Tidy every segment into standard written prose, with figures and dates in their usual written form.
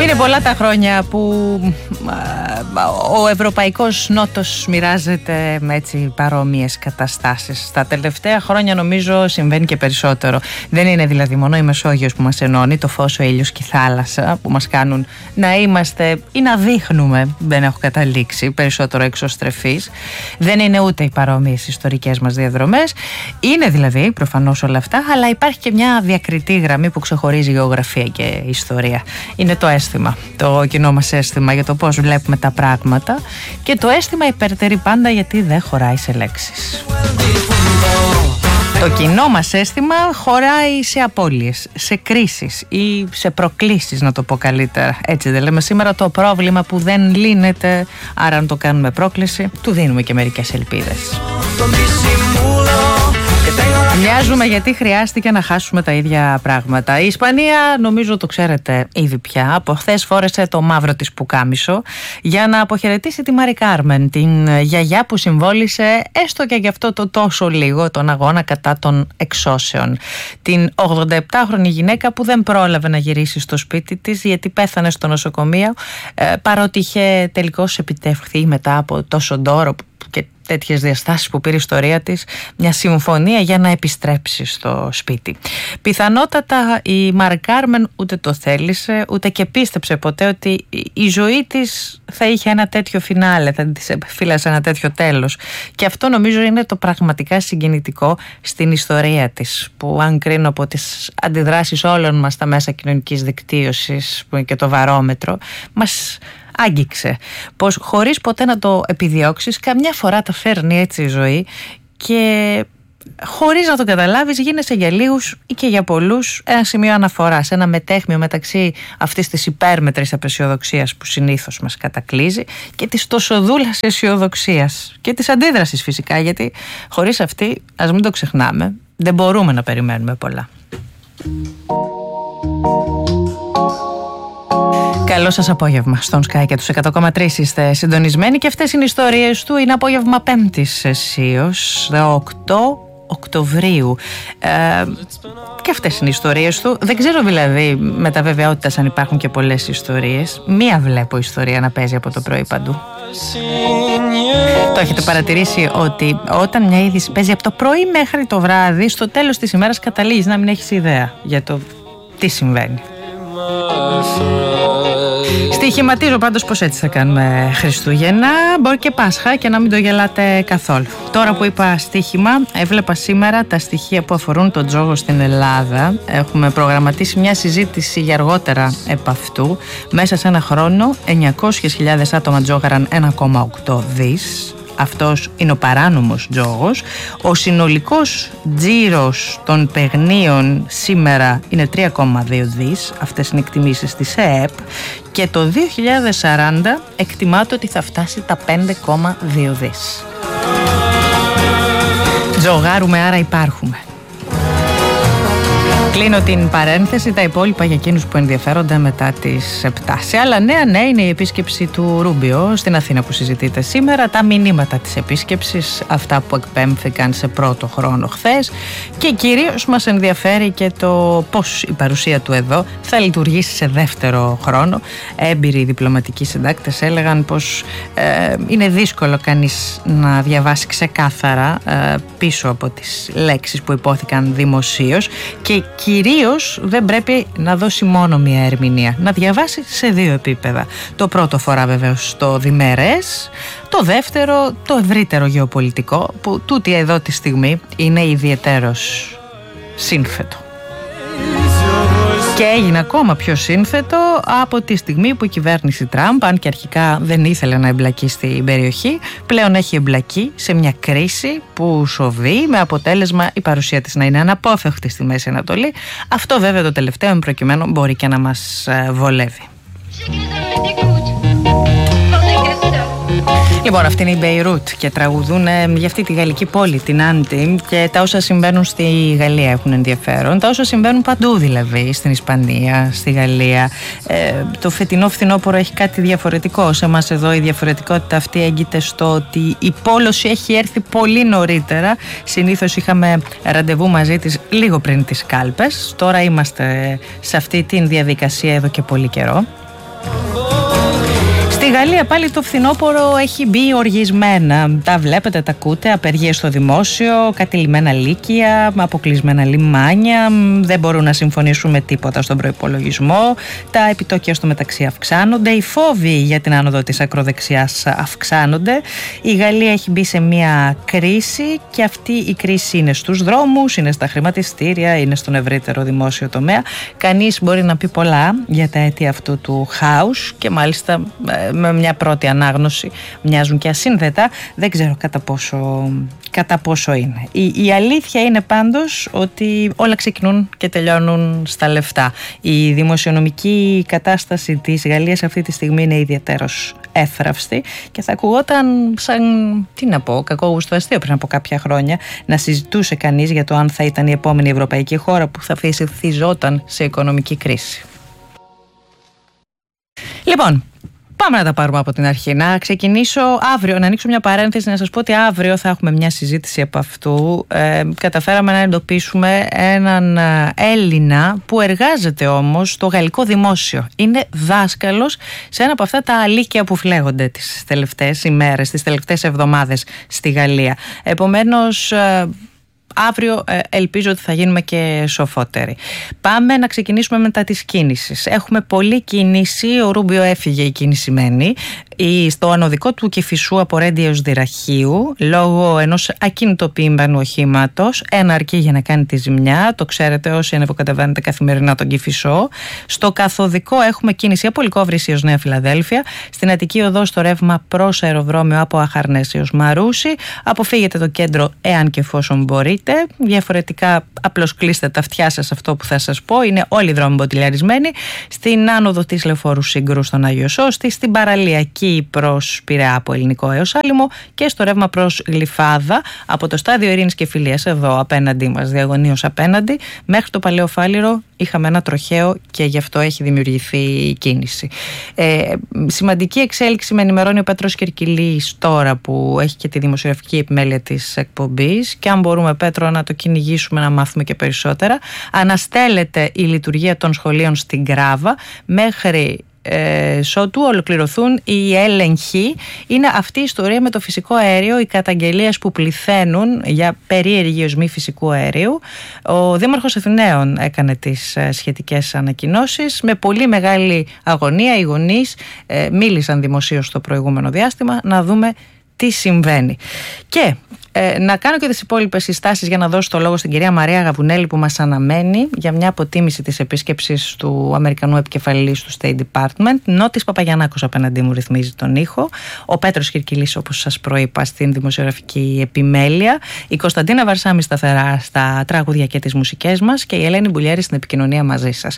Είναι πολλά τα χρόνια που ο Ευρωπαϊκός Νότος μοιράζεται με έτσι παρόμοιες καταστάσεις. Τα τελευταία χρόνια νομίζω συμβαίνει και περισσότερο. Δεν είναι δηλαδή μόνο η Μεσόγειος που μας ενώνει, το φως, ο ήλιος και η θάλασσα που μας κάνουν να είμαστε ή να δείχνουμε, δεν έχω καταλήξει, περισσότερο εξωστρεφείς. Δεν είναι ούτε οι παρόμοιες ιστορικές μας διαδρομές. Είναι δηλαδή προφανώς όλα αυτά, αλλά υπάρχει και μια διακριτή γραμμή που ξεχωρίζει γεωγραφία και ιστορία. Είναι το αίσθημα, το κοινό μας αίσθημα για το πώς βλέπουμε τα πράγματα, και το αίσθημα υπερτερεί πάντα γιατί δεν χωράει σε λέξεις. Το κοινό μας αίσθημα χωράει σε απώλειες, σε κρίσεις ή σε προκλήσεις, να το πω καλύτερα. Έτσι δεν λέμε σήμερα, το πρόβλημα που δεν λύνεται, άρα αν το κάνουμε πρόκληση, του δίνουμε και μερικές ελπίδες. Μοιάζουμε γιατί χρειάστηκε να χάσουμε τα ίδια πράγματα. Η Ισπανία, νομίζω το ξέρετε ήδη πια, από χθες φόρεσε το μαύρο της πουκάμισο για να αποχαιρετήσει τη Μάρι Κάρμεν, την γιαγιά που συμβόλισε έστω και γι' αυτό το τόσο λίγο τον αγώνα κατά των εξώσεων. Την 87χρονη γυναίκα που δεν πρόλαβε να γυρίσει στο σπίτι της γιατί πέθανε στο νοσοκομείο, παρότι είχε τελικώς επιτευχθεί μετά από τόσο ντόρο και τέτοιες διαστάσεις που πήρε η ιστορία της, μια συμφωνία για να επιστρέψει στο σπίτι. Πιθανότατα η Μάρι Κάρμεν ούτε το θέλησε, ούτε και πίστεψε ποτέ ότι η ζωή της θα είχε ένα τέτοιο φινάλε, θα της φύλασε ένα τέτοιο τέλος. Και αυτό νομίζω είναι το πραγματικά συγκινητικό στην ιστορία της, που αν κρίνω από τις αντιδράσεις όλων μας στα μέσα κοινωνικής δικτύωσης, που είναι και το βαρόμετρο, μας άγγιξε πως χωρίς ποτέ να το επιδιώξεις, καμιά φορά τα φέρνει έτσι η ζωή και χωρίς να το καταλάβεις γίνεσαι για λίγους ή και για πολλούς ένα σημείο αναφοράς, ένα μετέχμιο μεταξύ αυτής της υπέρμετρης απεσιοδοξίας που συνήθως μας κατακλείζει και της τοσοδούλας αισιοδοξίας και της αντίδρασης φυσικά, γιατί χωρίς αυτή, ας μην το ξεχνάμε, δεν μπορούμε να περιμένουμε πολλά. Καλό σας απόγευμα. Στον Sky και τους 100,3 είστε συντονισμένοι και αυτές είναι οι ιστορίες του. Είναι απόγευμα 5ης αισίως, 8 Οκτωβρίου. Και αυτές είναι οι ιστορίες του. Δεν ξέρω δηλαδή με τα βεβαιότητα αν υπάρχουν και πολλές ιστορίες. Μία βλέπω ιστορία να παίζει από το πρωί παντού. Το έχετε παρατηρήσει ότι όταν μια είδηση παίζει από το πρωί μέχρι το βράδυ, στο τέλος της ημέρας καταλήγεις να μην έχεις ιδέα για το τι συμβαίνει. Στοιχηματίζω πάντως πως έτσι θα κάνουμε Χριστούγεννα, μπορεί και Πάσχα, και να μην το γελάτε καθόλου. Τώρα που είπα στοίχημα, έβλεπα σήμερα τα στοιχεία που αφορούν τον τζόγο στην Ελλάδα. Έχουμε προγραμματίσει μια συζήτηση για αργότερα επ' αυτού. Μέσα σε ένα χρόνο 900.000 άτομα τζόγαραν 1,8 δις. Αυτός είναι ο παράνομος τζόγος. Ο συνολικός τζίρος των παιγνίων σήμερα είναι 3,2 δις. Αυτές είναι εκτιμήσεις της ΕΕΠ. Και το 2040 εκτιμάται ότι θα φτάσει τα 5,2 δις. Τζογάρουμε, άρα υπάρχουμε. Κλείνω την παρένθεση, τα υπόλοιπα για εκείνους που ενδιαφέρονται μετά τις 7. Σε άλλα νέα, ναι, είναι η επίσκεψη του Ρούμπιο στην Αθήνα που συζητείτε σήμερα, τα μηνύματα της επίσκεψης, αυτά που εκπέμφθηκαν σε πρώτο χρόνο χθες, και κυρίως μας ενδιαφέρει και το πώς η παρουσία του εδώ θα λειτουργήσει σε δεύτερο χρόνο. Έμπειροι διπλωματικοί συντάκτες έλεγαν πως είναι δύσκολο κανείς να διαβάσει ξεκάθαρα πίσω από τις λέξεις που υπόθηκαν δημοσίως, και κυρίως δεν πρέπει να δώσει μόνο μία ερμηνεία, να διαβάσει σε δύο επίπεδα. Το πρώτο φορά βεβαίως το διμερές, το δεύτερο το ευρύτερο γεωπολιτικό, που τούτη εδώ τη στιγμή είναι ιδιαιτέρως σύνθετο. Και έγινε ακόμα πιο σύνθετο από τη στιγμή που η κυβέρνηση Τραμπ, αν και αρχικά δεν ήθελε να εμπλακεί στην περιοχή, πλέον έχει εμπλακεί σε μια κρίση που σοβεί, με αποτέλεσμα η παρουσία της να είναι αναπόφευκτη στη Μέση Ανατολή. Αυτό βέβαια το τελευταίο εν προκειμένου μπορεί και να μας βολεύει. Λοιπόν, αυτή είναι η Μπεϊρούτ και τραγουδούν για αυτή τη γαλλική πόλη, την Άντι, και τα όσα συμβαίνουν στη Γαλλία έχουν ενδιαφέρον. Τα όσα συμβαίνουν παντού δηλαδή, στην Ισπανία, στη Γαλλία. Το φετινό φθινόπωρο έχει κάτι διαφορετικό. Σε εμάς εδώ η διαφορετικότητα αυτή έγκυται στο ότι η πόλωση έχει έρθει πολύ νωρίτερα. Συνήθως είχαμε ραντεβού μαζί της λίγο πριν τις κάλπες. Τώρα είμαστε σε αυτή τη διαδικασία εδώ και πολύ καιρό. Στη Γαλλία πάλι το φθινόπωρο έχει μπει οργισμένα. Τα βλέπετε, τα ακούτε, απεργίες στο δημόσιο, κατηλημένα λύκεια, αποκλεισμένα λιμάνια, δεν μπορούν να συμφωνήσουν με τίποτα στον προϋπολογισμό, τα επιτόκια στο μεταξύ αυξάνονται, οι φόβοι για την άνοδο της ακροδεξιάς αυξάνονται. Η Γαλλία έχει μπει σε μια κρίση και αυτή η κρίση είναι στους δρόμους, είναι στα χρηματιστήρια, είναι στον ευρύτερο δημόσιο τομέα. Κανείς μπορεί να πει πολλά για τα αίτια αυτού του χάους και μάλιστα με μια πρώτη ανάγνωση μοιάζουν και ασύνδετα. Δεν ξέρω κατά πόσο είναι. Η αλήθεια είναι πάντως ότι όλα ξεκινούν και τελειώνουν στα λεφτά. Η δημοσιονομική κατάσταση της Γαλλίας αυτή τη στιγμή είναι ιδιαίτερος εύθραυστη και θα ακουγόταν σαν, τι να πω, κακόγουστο αστείο πριν από κάποια χρόνια να συζητούσε κανείς για το αν θα ήταν η επόμενη ευρωπαϊκή χώρα που θα φυσιζόταν σε οικονομική κρίση. Λοιπόν, πάμε να τα πάρουμε από την αρχή. Να ξεκινήσω αύριο, να ανοίξω μια παρένθεση, να σας πω ότι αύριο θα έχουμε μια συζήτηση από αυτού. Καταφέραμε να εντοπίσουμε έναν Έλληνα που εργάζεται όμως στο γαλλικό δημόσιο. Είναι δάσκαλος σε ένα από αυτά τα λύκεια που φλέγονται τις τελευταίες ημέρες, τις τελευταίες εβδομάδες στη Γαλλία. Επομένως, αύριο ελπίζω ότι θα γίνουμε και σοφότεροι. Πάμε να ξεκινήσουμε μετά της κίνησης. Έχουμε πολλή κίνηση, ο Ρούμπιο έφυγε, η κίνηση μένει. Στο ανωδικό του Κηφισού από Ρέντι έως Δυραχείου, λόγω ενός ακινητοποιημένου οχήματος, ένα αρκεί για να κάνει τη ζημιά. Το ξέρετε όσοι ανεβοκατεβαίνετε καθημερινά τον Κηφισό. Στο καθοδικό έχουμε κίνηση από Λυκόβρηση έως Νέα Φιλαδέλφια. Στην Αττική Οδό στο ρεύμα προς αεροδρόμιο από Αχαρνές έως Μαρούσι. Αποφύγετε το κέντρο εάν και εφόσον μπορείτε. Διαφορετικά, απλώς κλείστε τα αυτιά σας αυτό που θα σας πω. Είναι όλοι οι δρόμοι μποτιλιαρισμένοι. Στην άνοδο της Λεωφόρου Σύγκρου στον Άγιο Σώστη, στην παραλιακή προς Πειραιά από Ελληνικό έως Άλυμο και στο ρεύμα προς Γλυφάδα από το στάδιο Ειρήνης και Φιλίας εδώ απέναντί μας, διαγωνίως απέναντι, μέχρι το Παλαιό Φάληρο είχαμε ένα τροχαίο και γι' αυτό έχει δημιουργηθεί η κίνηση. Σημαντική εξέλιξη με ενημερώνει ο Πέτρος Κερκυλής τώρα που έχει και τη δημοσιογραφική επιμέλεια της εκπομπής και αν μπορούμε, Πέτρο, να το κυνηγήσουμε να μάθουμε και περισσότερα. Αναστέλλεται η λειτουργία των σχολείων στην Γκράβα μέχρι σότου ολοκληρωθούν οι έλεγχοι. Είναι αυτή η ιστορία με το φυσικό αέριο, οι καταγγελίες που πληθαίνουν για περίεργη οσμή φυσικού αερίου. Ο Δήμαρχος Αθηναίων έκανε τις σχετικές ανακοινώσεις. Με πολύ μεγάλη αγωνία οι γονείς μίλησαν δημοσίως το προηγούμενο διάστημα να δούμε τι συμβαίνει. Και να κάνω και τις υπόλοιπες συστάσεις για να δώσω το λόγο στην κυρία Μαρία Γαβουνέλη που μας αναμένει για μια αποτίμηση της επίσκεψης του Αμερικανού επικεφαλής του State Department. Νότης Παπαγιαννάκος απέναντί μου ρυθμίζει τον ήχο. Ο Πέτρος Κυρκυλής, όπως σας προείπα, στην δημοσιογραφική επιμέλεια. Η Κωνσταντίνα Βαρσάμι σταθερά στα τραγούδια και τις μουσικές μας και η Ελένη Μπουλιέρη στην επικοινωνία μαζί σας.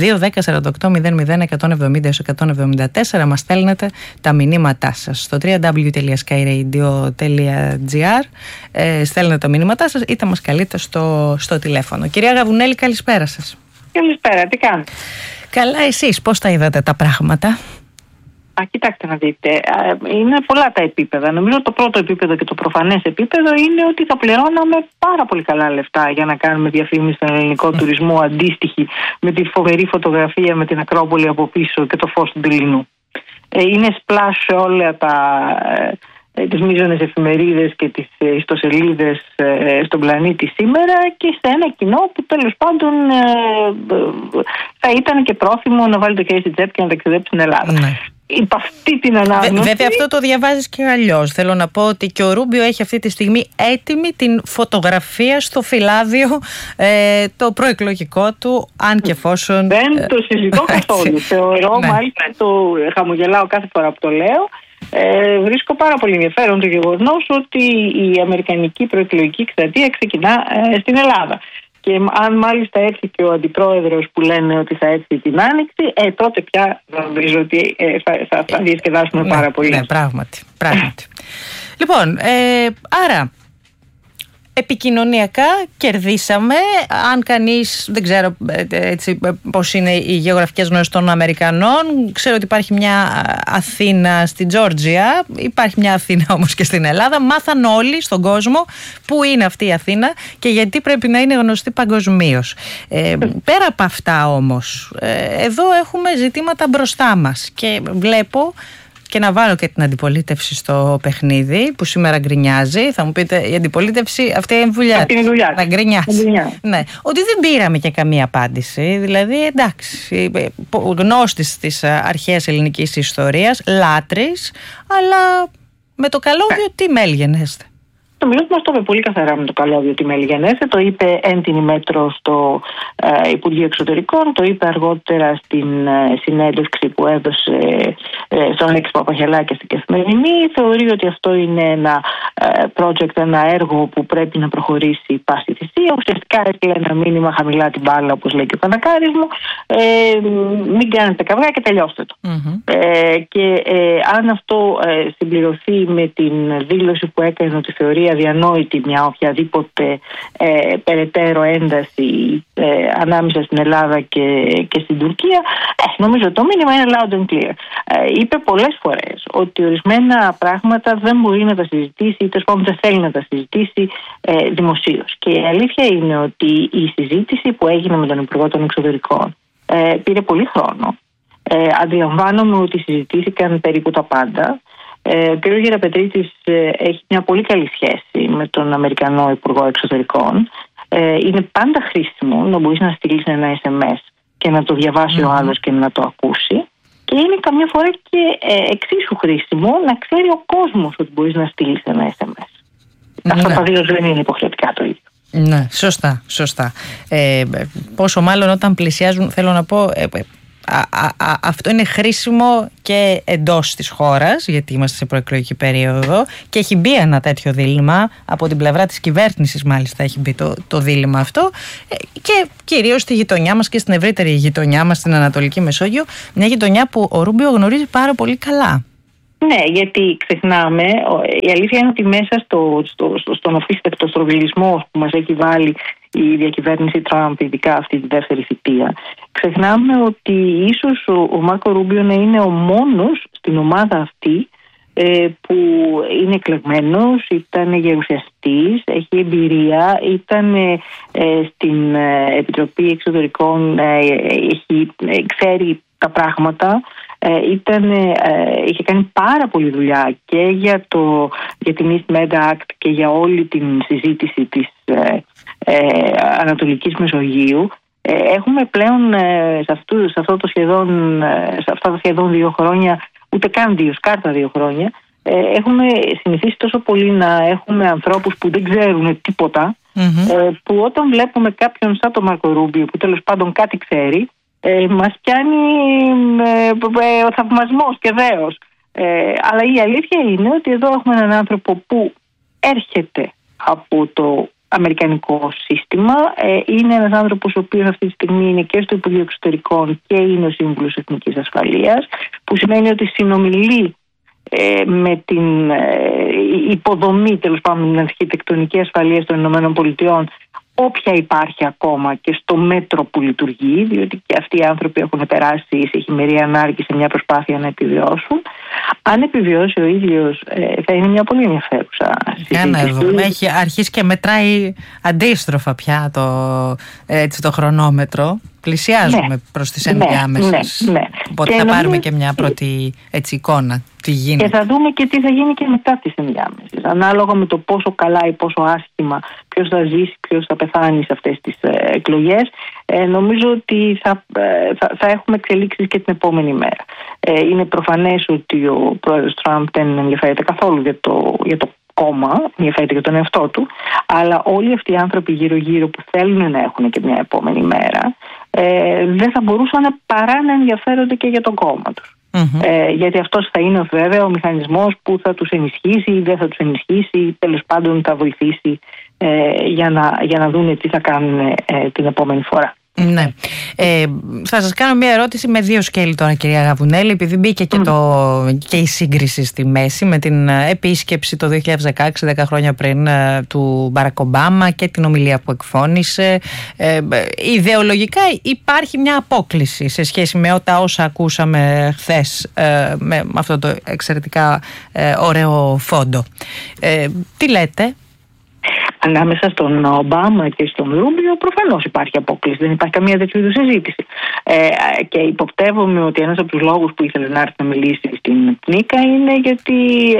2-10-48-00-170-174 μας στέλνετε τα μηνύματά σας στο www.skyradio.gr. Στέλνετε τα μηνύματά σας είτε μας καλείτε στο τηλέφωνο. Κυρία Γαβουνέλη, καλησπέρα σας. Καλησπέρα, τι κάνετε? Καλά, εσείς πώς τα είδατε τα πράγματα? Κοιτάξτε να δείτε, είναι πολλά τα επίπεδα. Νομίζω το πρώτο επίπεδο και το προφανές επίπεδο είναι ότι θα πληρώναμε πάρα πολύ καλά λεφτά για να κάνουμε διαφήμιση στον ελληνικό τουρισμό αντίστοιχη με τη φοβερή φωτογραφία με την Ακρόπολη από πίσω και το φως του Τιλινού. Είναι splash σε όλα τις μείζονες εφημερίδες και τις ιστοσελίδες στον πλανήτη σήμερα και σε ένα κοινό που τέλος πάντων θα ήταν και πρόθυμο να βάλει το χέρι στην τσέπη και να ταξιδέψει στην Ελλάδα. Ναι. Υπ' αυτή την ανάγνωση. Βέβαια αυτό το διαβάζεις και αλλιώς. Θέλω να πω ότι και ο Ρούμπιο έχει αυτή τη στιγμή έτοιμη την φωτογραφία στο φυλάδιο το προεκλογικό του, αν και εφόσον... Δεν το συζητώ καθόλου. Θεωρώ, μάλιστα το χαμογελάω κάθε φορά που το λέω. Βρίσκω πάρα πολύ ενδιαφέρον το γεγονός ότι η αμερικανική προεκλογική εκστρατεία ξεκινά στην Ελλάδα. Και αν μάλιστα έρθει και ο αντιπρόεδρος που λένε ότι θα έρθει την Άνοιξη, τότε πια νομίζω ότι θα διασκεδάσουμε πάρα πολύ. Ναι, πράγματι. Λοιπόν, άρα επικοινωνιακά κερδίσαμε. Αν κανείς, δεν ξέρω έτσι, πώς είναι οι γεωγραφικές γνώσεις των Αμερικανών, ξέρω ότι υπάρχει μια Αθήνα στην Τζόρτζια, υπάρχει μια Αθήνα όμως και στην Ελλάδα. Μάθαν όλοι στον κόσμο που είναι αυτή η Αθήνα και γιατί πρέπει να είναι γνωστή παγκοσμίως. Πέρα από αυτά όμως, εδώ έχουμε ζητήματα μπροστά μας και βλέπω και να βάλω και την αντιπολίτευση στο παιχνίδι που σήμερα γκρινιάζει. Θα μου πείτε, η αντιπολίτευση αυτή είναι δουλειά. Να γκρινιάζει. Ναι. Ότι δεν πήραμε και καμία απάντηση. Δηλαδή, εντάξει, γνώστης της αρχαίας ελληνικής ιστορίας, λάτρης, αλλά με το καλώδιο τι μέλγενέστε? Το Μιλός μας το είπε πολύ καθαρά με το καλώδιο τι μέλγενέστε. Το είπε έντινη μέτρο στο Υπουργείο Εξωτερικών, το είπε αργότερα στην συνέντευξη που έδωσε στον Αλέξη Παπαχελάκη στην Καθημερινή. Θεωρεί ότι αυτό είναι ένα project, ένα έργο που πρέπει να προχωρήσει πάση θυσία. Ουσιαστικά έστειλε ένα μήνυμα χαμηλά την μπάλα, όπως λέει και ο Πανακάρης μου. Μην κάνετε καυγά και τελειώστε το. Και αν αυτό συμπληρωθεί με την δήλωση που έκανε ότι θεωρεί αδιανόητη μια οποιαδήποτε περαιτέρω ένταση ανάμεσα στην Ελλάδα και στην Τουρκία, νομίζω ότι το μήνυμα είναι loud and clear. Είπε πολλές φορές ότι ορισμένα πράγματα δεν μπορεί να τα συζητήσει ή τέλος πάντων δεν θέλει να τα συζητήσει δημοσίως. Και η αλήθεια είναι ότι η συζήτηση που έγινε με τον Υπουργό των Εξωτερικών πήρε πολύ χρόνο. Αντιλαμβάνομαι ότι συζητήθηκαν περίπου τα πάντα. Ο κ. Γεραπετρίτης έχει μια πολύ καλή σχέση με τον Αμερικανό Υπουργό Εξωτερικών. Είναι πάντα χρήσιμο να μπορείς να στείλεις ένα SMS και να το διαβάσει ο άλλος και να το ακούσει. Και είναι καμιά φορά και εξίσου χρήσιμο να ξέρει ο κόσμος ότι μπορείς να στείλεις ένα SMS. Αυτά τα δύο δεν είναι υποχρεωτικά το ίδιο. Ναι, σωστά. Πόσο μάλλον όταν πλησιάζουν, θέλω να πω, αυτό είναι χρήσιμο και εντός της χώρας, γιατί είμαστε σε προεκλογική περίοδο και έχει μπει ένα τέτοιο δίλημμα από την πλευρά της κυβέρνησης, μάλιστα έχει μπει το δίλημμα αυτό, και κυρίως στη γειτονιά μας και στην ευρύτερη γειτονιά μας στην Ανατολική Μεσόγειο, μια γειτονιά που ο Ρούμπιο γνωρίζει πάρα πολύ καλά. Ναι, γιατί ξεχνάμε, η αλήθεια είναι ότι μέσα στον αφύστευτο στρογγυλισμό που μας έχει βάλει η διακυβέρνηση Τραμπ, ειδικά αυτή τη δεύτερη θητεία, ξεχνάμε ότι ίσως ο Μάρκο Ρούμπιο να είναι ο μόνος στην ομάδα αυτή που είναι εκλεγμένος, ήταν γερουσιαστής, έχει εμπειρία, ήταν στην Επιτροπή Εξωτερικών, ξέρει τα πράγματα. Είχε κάνει πάρα πολλή δουλειά και για την East Med Act και για όλη την συζήτηση της Ανατολικής Μεσογείου. Έχουμε πλέον σε αυτά τα σχεδόν 2 χρόνια, ούτε καν 2 χρόνια, έχουμε συνηθίσει τόσο πολύ να έχουμε ανθρώπους που δεν ξέρουν τίποτα, που όταν βλέπουμε κάποιον σαν τον Μάρκο Ρούμπιο που τέλος πάντων κάτι ξέρει, μας πιάνει ο θαυμασμός και δέος. Αλλά η αλήθεια είναι ότι εδώ έχουμε έναν άνθρωπο που έρχεται από το αμερικανικό σύστημα. Είναι ένας άνθρωπος ο οποίος αυτή τη στιγμή είναι και στο Υπουργείο Εξωτερικών και είναι ο Σύμβουλος Εθνικής Ασφαλείας, που σημαίνει ότι συνομιλεί με την υποδομή, τέλος πάντων, με την αρχιτεκτονική ασφαλείας των ΗΠΑ, όποια υπάρχει ακόμα και στο μέτρο που λειτουργεί, διότι και αυτοί οι άνθρωποι έχουν περάσει σε χειμερή ανάρκη σε μια προσπάθεια να επιβιώσουν. Αν επιβιώσει ο ίδιος, θα είναι μια πολύ ενδιαφέρουσα συζήτηση. Έχει αρχίσει και μετράει αντίστροφα πια το χρονόμετρο. Πλησιάζουμε προς τις ενδιάμεσες. Οπότε θα πάρουμε και μια πρώτη εικόνα τι γίνεται. Και θα δούμε και τι θα γίνει και μετά τις ενδιάμεσες. Ανάλογα με το πόσο καλά ή πόσο άσχημα, ποιος θα ζήσει, ποιος θα πεθάνει σε αυτές τις εκλογές, νομίζω ότι θα έχουμε εξελίξεις και την επόμενη μέρα. Είναι προφανές ότι ο πρόεδρος Τραμπ δεν ενδιαφέρεται καθόλου για το κόμμα, ενδιαφέρεται για τον εαυτό του, αλλά όλοι αυτοί οι άνθρωποι γύρω-γύρω που θέλουν να έχουν και μια επόμενη μέρα, δεν θα μπορούσαν παρά να ενδιαφέρονται και για το κόμμα τους. Γιατί αυτός θα είναι βέβαια ο μηχανισμός που θα τους ενισχύσει ή δεν θα τους ενισχύσει, τέλος πάντων θα βοηθήσει για να δουν τι θα κάνουν την επόμενη φορά. Ναι. Θα σας κάνω μια ερώτηση με 2 σκέλη τώρα, κυρία Γαβουνέλη, επειδή μπήκε και η σύγκριση στη μέση με την επίσκεψη το 2016, 10 χρόνια πριν, του Μπαράκ Ομπάμα και την ομιλία που εκφώνησε. Ιδεολογικά υπάρχει μια απόκλιση σε σχέση με όσα ακούσαμε χθες με αυτό το εξαιρετικά ωραίο φόντο. Τι λέτε? ανάμεσα στον Ομπάμα και στον Ρούμπιο προφανώς υπάρχει απόκληση, δεν υπάρχει καμία τέτοιου είδους συζήτηση. Και υποπτεύομαι ότι ένας από τους λόγους που ήθελε να έρθει να μιλήσει στην ΠΝΙΚΑ είναι γιατί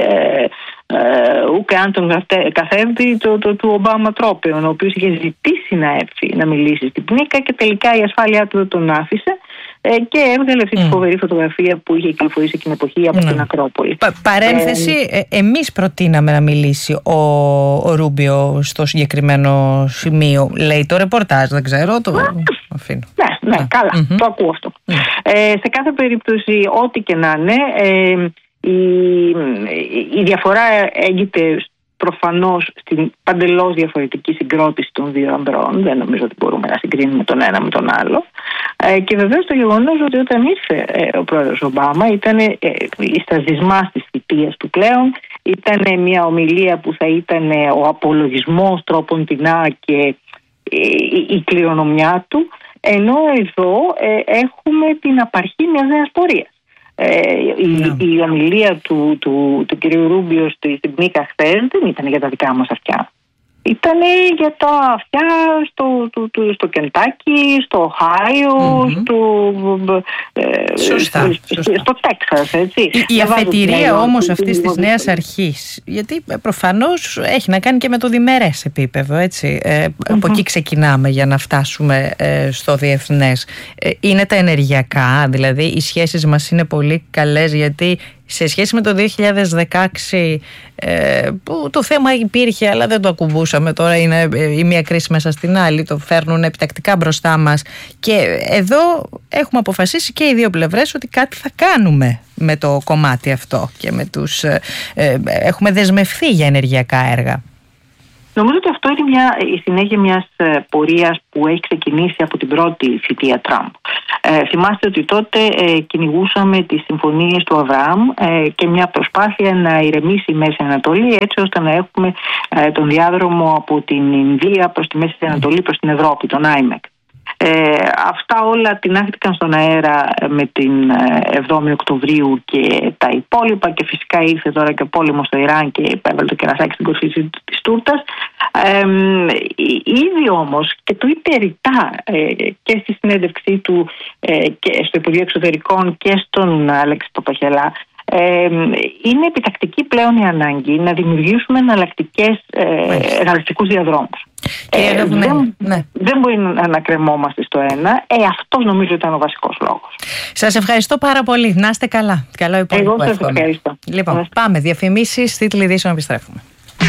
ούτε αν τον καθέβει του Ομπάμα τρόπεων, ο οποίος είχε ζητήσει να έρθει να μιλήσει στην ΠΝΙΚΑ και τελικά η ασφάλειά του δεν τον άφησε και έβγαλε αυτή τη φοβερή φωτογραφία που είχε κυκλοφορήσει εκείνη την εποχή από την Ακρόπολη. Παρένθεση, εμείς προτείναμε να μιλήσει ο Ρούμπιο στο συγκεκριμένο σημείο. Λέει το ρεπορτάζ, δεν ξέρω, το αφήνω. Ναι, καλά, το ακούω αυτό. Σε κάθε περίπτωση, ό,τι και να είναι, η διαφορά έγκυται προφανώς στην παντελώς διαφορετική συγκρότηση των δύο ανδρών. Δεν νομίζω ότι μπορούμε να συγκρίνουμε τον ένα με τον άλλο. Και βεβαίως το γεγονός ότι όταν ήρθε ο πρόεδρος Ομπάμα ήταν στα ζυσμά της θητείας του πλέον, ήταν μια ομιλία που θα ήταν ο απολογισμός τρόποντινά και η κληρονομιά του, ενώ εδώ έχουμε την απαρχή μιας νέας πορείας. Η ομιλία του κ. Ρούμπιο στην ΠΝΙΚΑ χθες δεν ήταν για τα δικά μας αυτιά. Ήταν για τα αυτιά στο Κεντάκι, στο Οχάιο, στο Τέξας, έτσι. Η αφετηρία όμως αυτής της νέας αρχής, γιατί προφανώς έχει να κάνει και με το διμερές επίπεδο, έτσι. Από εκεί ξεκινάμε για να φτάσουμε στο διεθνές. Είναι τα ενεργειακά, δηλαδή οι σχέσεις μας είναι πολύ καλές, γιατί σε σχέση με το 2016 που το θέμα υπήρχε αλλά δεν το ακουμπούσαμε, τώρα είναι η μία κρίση μέσα στην άλλη, το φέρνουν επιτακτικά μπροστά μας και εδώ έχουμε αποφασίσει και οι δύο πλευρές ότι κάτι θα κάνουμε με το κομμάτι αυτό και με έχουμε δεσμευθεί για ενεργειακά έργα. Νομίζω ότι αυτό είναι η συνέχεια μιας πορείας που έχει ξεκινήσει από την πρώτη θητεία Τραμπ. Θυμάστε ότι τότε κυνηγούσαμε τις συμφωνίες του Αβραάμ και μια προσπάθεια να ηρεμήσει η Μέση Ανατολή, έτσι ώστε να έχουμε τον διάδρομο από την Ινδία προς τη Μέση Ανατολή προς την Ευρώπη, τον IMEC. Αυτά όλα τεινάχτηκαν στον αέρα με την 7η Οκτωβρίου και τα υπόλοιπα, και φυσικά ήρθε τώρα και ο πόλεμος στο Ιράν και έβαλε το κερασάκι στην κορφή της τούρτας. Ήδη όμως, και το είπε ρητά και στη συνέντευξή του και στο Υπουργείο Εξωτερικών και στον Αλέξη Παπαχελά, είναι επιτακτική πλέον η ανάγκη να δημιουργήσουμε εναλλακτικούς διαδρόμους. Δεν μπορεί να κρεμόμαστε στο ένα. Αυτό νομίζω ήταν ο βασικός λόγος. Σας ευχαριστώ πάρα πολύ. Να είστε καλά. Καλό υπόλοιπο. Εγώ σας ευχαριστώ. Λοιπόν, πάμε. Διαφημίσεις, τίτλοι ειδήσεων, επιστρέφουμε.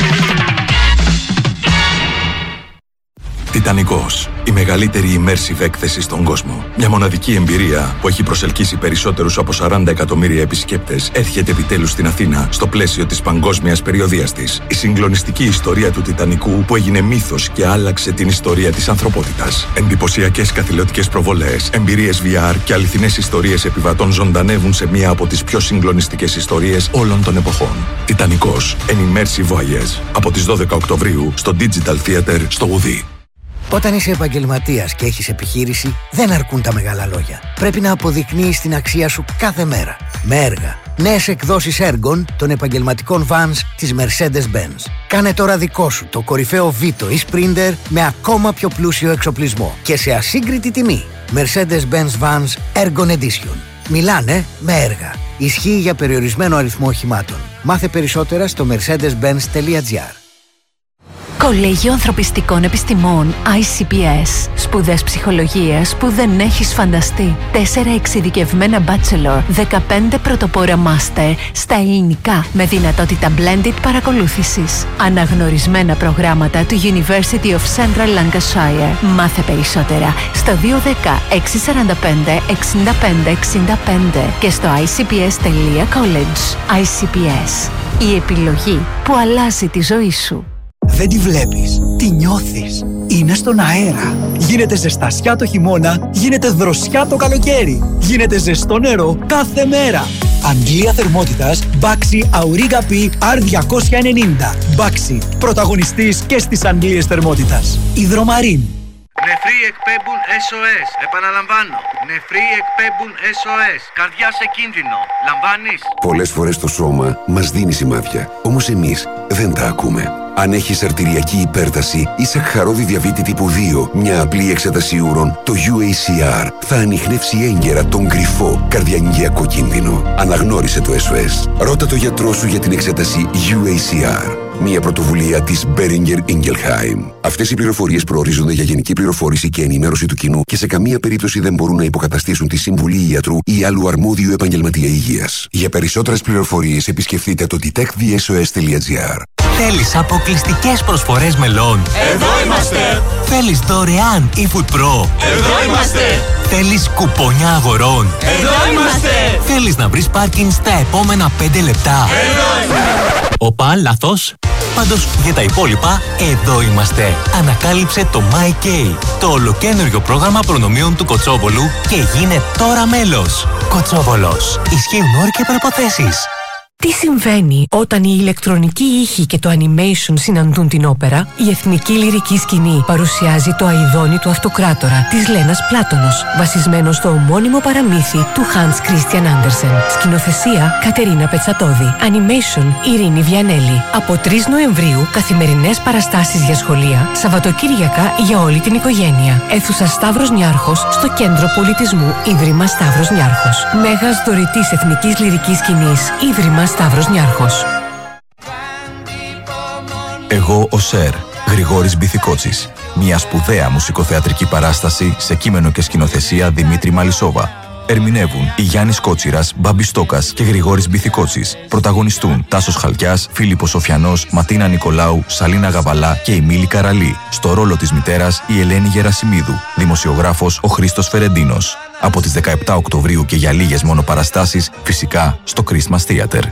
Τιτανικός, η μεγαλύτερη immersive έκθεση στον κόσμο. Μια μοναδική εμπειρία που έχει προσελκύσει περισσότερους από 40 εκατομμύρια επισκέπτες έρχεται επιτέλους στην Αθήνα στο πλαίσιο της παγκόσμιας περιοδείας της. Η συγκλονιστική ιστορία του Τιτανικού που έγινε μύθος και άλλαξε την ιστορία της ανθρωπότητας. Εντυπωσιακές καθηλωτικές προβολές, εμπειρίες VR και αληθινές ιστορίες επιβατών ζωντανεύουν σε μία από τις πιο συγκλονιστικές ιστορίες όλων των εποχών. Τιτανικός, an immersive voyage. Από τις 12 Οκτωβρίου στο Digital Theater στο Ουδί. Όταν είσαι επαγγελματίας και έχεις επιχείρηση, δεν αρκούν τα μεγάλα λόγια. Πρέπει να αποδεικνύεις την αξία σου κάθε μέρα. Με έργα. Νέες εκδόσεις έργων των επαγγελματικών vans της Mercedes-Benz. Κάνε τώρα δικό σου το κορυφαίο Vito ή Sprinter με ακόμα πιο πλούσιο εξοπλισμό και σε ασύγκριτη τιμή. Mercedes-Benz Vans Ergon Edition. Μιλάνε με έργα. Ισχύει για περιορισμένο αριθμό οχημάτων. Μάθε περισσότερα στο mercedes-benz.gr. Κολέγιο Ανθρωπιστικών Επιστημών ICPS. Σπουδές ψυχολογίας που δεν έχεις φανταστεί. 4 εξειδικευμένα bachelor, 15 πρωτοπόρα master στα ελληνικά με δυνατότητα blended παρακολούθησης. Αναγνωρισμένα προγράμματα του University of Central Lancashire. Μάθε περισσότερα στο 210 645 65 65 και στο icps.college. ICPS. Η επιλογή που αλλάζει τη ζωή σου. Δεν τη βλέπεις, τη νιώθεις. Είναι στον αέρα. Γίνεται ζεστασιά το χειμώνα, γίνεται δροσιά το καλοκαίρι. Γίνεται ζεστό νερό κάθε μέρα. Αγγλία θερμότητας Baxi Auriga P R290. Baxi, πρωταγωνιστής και στις αγγλίες θερμότητας. Υδρομαρίν. Νεφροί εκπέμπουν SOS. Επαναλαμβάνω. Νεφροί εκπέμπουν SOS. Καρδιά σε κίνδυνο. Λαμβάνεις? Πολλές φορές το σώμα μας δίνει σημάδια. Όμως εμείς δεν τα ακούμε. Αν έχεις αρτηριακή υπέρταση ή σακχαρόδι διαβήτη τύπου 2, μια απλή εξέταση ούρων, το UACR θα ανιχνεύσει έγκαιρα τον κρυφό καρδιαγγειακό κίνδυνο. Αναγνώρισε το SOS. Ρώτα το γιατρό σου για την εξέταση UACR. Μια πρωτοβουλία της Boehringer Ingelheim. Αυτές οι πληροφορίες προορίζονται για γενική πληροφόρηση και ενημέρωση του κοινού και σε καμία περίπτωση δεν μπορούν να υποκαταστήσουν τη συμβουλή ιατρού ή άλλου αρμόδιου επαγγελματία υγείας. Για περισσότερες πληροφορίες επισκεφτείτε το detectthesos.gr. Θέλεις αποκλειστικές προσφορές μελών? Εδώ είμαστε! Θέλεις δωρεάν eFood Pro? Εδώ είμαστε! Θέλεις κουπόνια αγορών? Εδώ είμαστε! Θέλεις να βρεις πάρκινγκ στα επόμενα 5 λεπτά? Εδώ είμαστε! Οπα, λάθος. Πάντως για τα υπόλοιπα, εδώ είμαστε. Ανακάλυψε το MyK, το ολοκαίνουργιο πρόγραμμα προνομίων του Κοτσόβολου και γίνε τώρα μέλος. Κοτσόβολος. Ισχύουν όροι και προϋποθέσεις. Τι συμβαίνει όταν η ηλεκτρονική ήχη και το animation συναντούν την όπερα? Η Εθνική Λυρική Σκηνή παρουσιάζει το Αηδόνι του Αυτοκράτορα της Λένας Πλάτωνος, βασισμένο στο ομώνυμο παραμύθι του Hans Christian Andersen. Σκηνοθεσία Κατερίνα Πετσατόδη. Animation Ειρήνη Βιανέλη. Από 3 Νοεμβρίου καθημερινές παραστάσεις για σχολεία, Σαββατοκύριακα για όλη την οικογένεια. Αίθουσα Σταύρος Νιάρχος στο Κέντρο Πολιτισμού Ίδρυμα Σταύρος Νιάρχος. Μέγας δωρητής Εθνικής Λυρικής Σκηνής Ίδρυμα Σταύρος Νιάρχος. Εγώ ο Σερ, Γρηγόρης Μπιθικότσης. Μια σπουδαία μουσικοθεατρική παράσταση σε κείμενο και σκηνοθεσία Δημήτρη Μαλισσόβα. Ερμηνεύουν η Γιάννης Κότσιρας, Μπάμπης Στόκας και Γρηγόρης Μπιθικότσης. Πρωταγωνιστούν Τάσος Χαλκιάς, Φίλιππος Σοφιανός, Ματίνα Νικολάου, Σαλίνα Γαβαλά και η Μίλη Καραλή. Στο ρόλο της μητέρας η Ελένη Γερασιμίδου. Δημοσιογράφος ο Χρήστος Φερεντίνος. Από τις 17 Οκτωβρίου και για λίγες μόνο παραστάσεις, φυσικά στο Christmas Theater.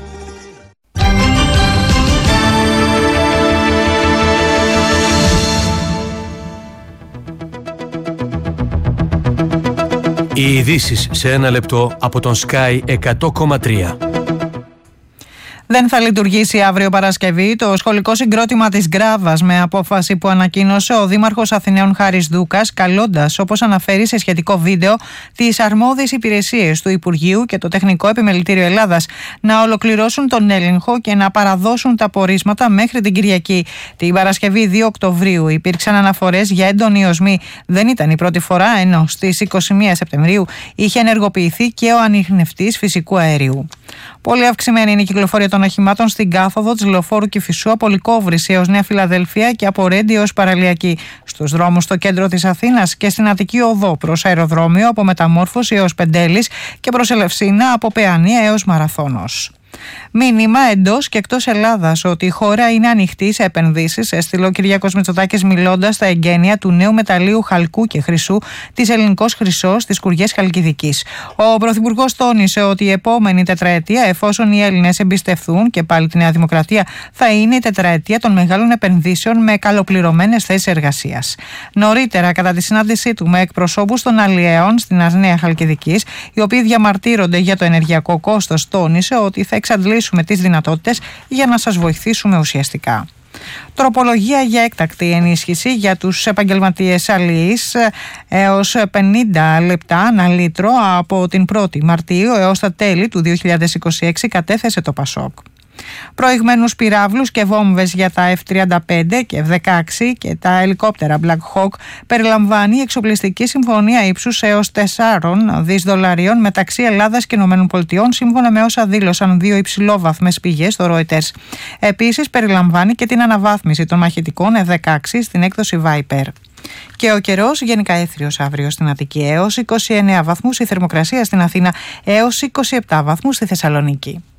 Οι ειδήσεις σε 1 λεπτό από τον Sky 100,3. Δεν θα λειτουργήσει αύριο Παρασκευή το σχολικό συγκρότημα της Γκράβας με απόφαση που ανακοίνωσε ο Δήμαρχος Αθηναίων Χάρης Δούκας, καλώντας, όπως αναφέρει σε σχετικό βίντεο, τις αρμόδιες υπηρεσίες του Υπουργείου και το Τεχνικό Επιμελητήριο Ελλάδας να ολοκληρώσουν τον έλεγχο και να παραδώσουν τα πορίσματα μέχρι την Κυριακή. Την Παρασκευή 2 Οκτωβρίου υπήρξαν αναφορές για έντονη οσμή. Δεν ήταν η πρώτη φορά, ενώ στις 21 Σεπτεμβρίου είχε ενεργοποιηθεί και ο ανιχνευτής φυσικού αερίου. Πολύ αυξημένη είναι η κυκλοφορία των οχημάτων στην κάθοδο της Λεωφόρου Κηφισού από Λυκόβρηση έως Νέα Φιλαδέλφια και από Ρέντι έως Παραλιακή. Στους δρόμους στο κέντρο της Αθήνας και στην Αττική Οδό προς αεροδρόμιο από Μεταμόρφωση έως Πεντέλης και προς Ελευσίνα από Παιανία έως Μαραθώνος. Μήνυμα εντός και εκτός Ελλάδας ότι η χώρα είναι ανοιχτή σε επενδύσεις, έστειλε ο Κυριάκος Μητσοτάκης μιλώντας στα εγγένεια του νέου μεταλλείου χαλκού και χρυσού της Ελληνικός Χρυσός στις Κουριές Χαλκιδικής. Ο Πρωθυπουργός τόνισε ότι η επόμενη τετραετία, εφόσον οι Έλληνες εμπιστευθούν και πάλι τη Νέα Δημοκρατία, θα είναι η τετραετία των μεγάλων επενδύσεων με καλοπληρωμένες θέσεις εργασίας. Νωρίτερα, κατά τη συνάντησή του με εκπροσώπους των αλλιέων στην Νέα Χαλκιδικής, οι οποίοι διαμαρτύρονται για το ενεργειακό κόστος, τόνισε ότι θα εξαντλήσουμε τις δυνατότητες για να σας βοηθήσουμε ουσιαστικά. Τροπολογία για έκτακτη ενίσχυση για τους επαγγελματίες αλλιείς έως 50 λεπτά ανά λίτρο από την 1η Μαρτίου έως τα τέλη του 2026 κατέθεσε το ΠΑΣΟΚ. Προηγμένους πυράβλους και βόμβες για τα F-35 και F-16 και τα ελικόπτερα Black Hawk περιλαμβάνει η εξοπλιστική συμφωνία ύψους έως 4 δις δολαρίων μεταξύ Ελλάδας και ΗΠΑ, σύμφωνα με όσα δήλωσαν 2 υψηλόβαθμες πηγές στο Reuters. Επίσης περιλαμβάνει και την αναβάθμιση των μαχητικών F-16 στην έκδοση Viper. Και ο καιρός γενικά έθριος αύριο στην Αττική έως 29 βαθμούς, η θερμοκρασία στην Αθήνα έως 27 βαθμούς στη Θεσσαλονίκη.